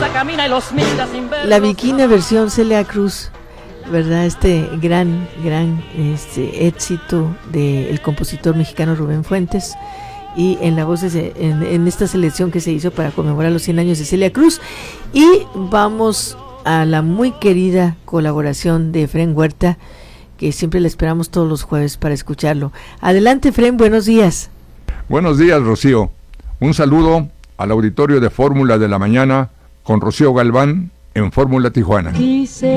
La Bikina versión Celia Cruz, ¿verdad? Este gran éxito del compositor mexicano Rubén Fuentes, y en la voz en esta selección que se hizo para conmemorar los 100 años de Celia Cruz. Y vamos a la muy querida colaboración de Efrén Huerta, que siempre le esperamos todos los jueves para escucharlo. Adelante, Efrén, buenos días. Buenos días, Rocío. Un saludo al auditorio de Fórmula de la Mañana con Rocío Galván en Fórmula Tijuana.